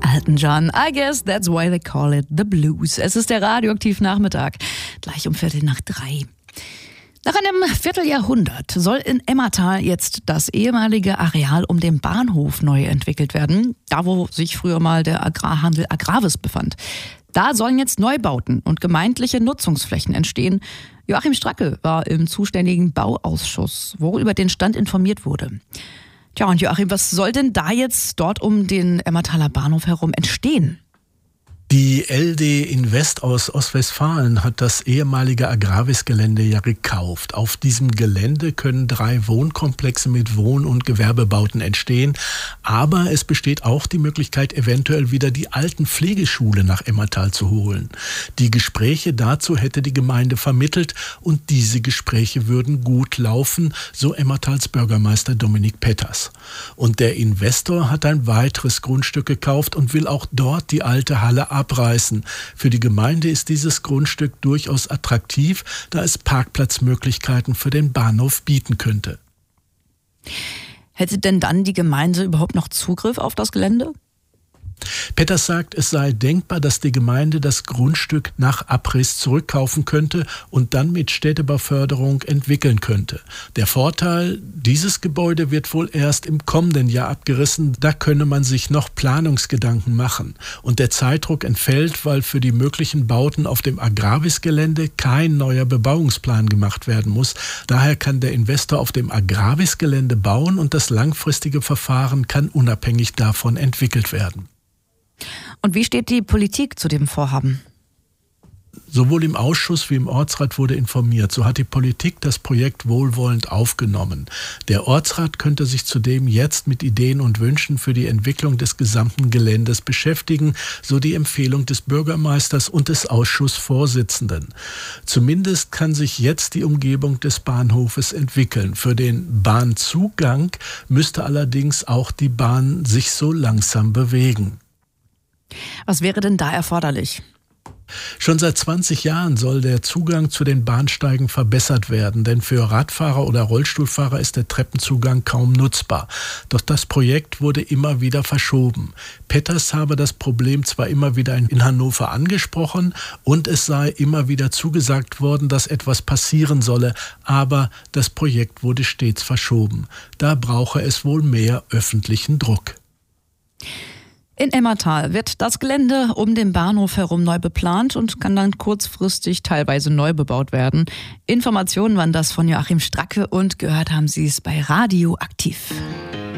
Elton John. I guess that's why they call it the blues. Es ist der Radioaktiv-Nachmittag, gleich um 2:45. Nach einem Vierteljahrhundert soll in Emmertal jetzt das ehemalige Areal um den Bahnhof neu entwickelt werden. Da, wo sich früher mal der Agrarhandel Agravis befand. Da sollen jetzt Neubauten und gemeindliche Nutzungsflächen entstehen. Joachim Stracke war im zuständigen Bauausschuss, wo über den Stand informiert wurde. Tja, und Joachim, was soll denn da jetzt dort um den Emmertaler Bahnhof herum entstehen? Die LD Invest aus Ostwestfalen hat das ehemalige Agravis-Gelände ja gekauft. Auf diesem Gelände können 3 Wohnkomplexe mit Wohn- und Gewerbebauten entstehen. Aber es besteht auch die Möglichkeit, eventuell wieder die alten Pflegeschule nach Emmertal zu holen. Die Gespräche dazu hätte die Gemeinde vermittelt und diese Gespräche würden gut laufen, so Emmertals Bürgermeister Dominik Petters. Und der Investor hat ein weiteres Grundstück gekauft und will auch dort die alte Halle abreißen. Für die Gemeinde ist dieses Grundstück durchaus attraktiv, da es Parkplatzmöglichkeiten für den Bahnhof bieten könnte. Hätte denn dann die Gemeinde überhaupt noch Zugriff auf das Gelände? Petters sagt, es sei denkbar, dass die Gemeinde das Grundstück nach Abriss zurückkaufen könnte und dann mit Städtebauförderung entwickeln könnte. Der Vorteil, dieses Gebäude wird wohl erst im kommenden Jahr abgerissen. Da könne man sich noch Planungsgedanken machen. Und der Zeitdruck entfällt, weil für die möglichen Bauten auf dem Agravis-Gelände kein neuer Bebauungsplan gemacht werden muss. Daher kann der Investor auf dem Agravis-Gelände bauen und das langfristige Verfahren kann unabhängig davon entwickelt werden. Und wie steht die Politik zu dem Vorhaben? Sowohl im Ausschuss wie im Ortsrat wurde informiert. So hat die Politik das Projekt wohlwollend aufgenommen. Der Ortsrat könnte sich zudem jetzt mit Ideen und Wünschen für die Entwicklung des gesamten Geländes beschäftigen, so die Empfehlung des Bürgermeisters und des Ausschussvorsitzenden. Zumindest kann sich jetzt die Umgebung des Bahnhofes entwickeln. Für den Bahnzugang müsste allerdings auch die Bahn sich so langsam bewegen. Was wäre denn da erforderlich? Schon seit 20 Jahren soll der Zugang zu den Bahnsteigen verbessert werden, denn für Radfahrer oder Rollstuhlfahrer ist der Treppenzugang kaum nutzbar. Doch das Projekt wurde immer wieder verschoben. Petters habe das Problem zwar immer wieder in Hannover angesprochen und es sei immer wieder zugesagt worden, dass etwas passieren solle, aber das Projekt wurde stets verschoben. Da brauche es wohl mehr öffentlichen Druck. In Emmertal wird das Gelände um den Bahnhof herum neu beplant und kann dann kurzfristig teilweise neu bebaut werden. Informationen waren das von Joachim Stracke und gehört haben Sie es bei Radioaktiv.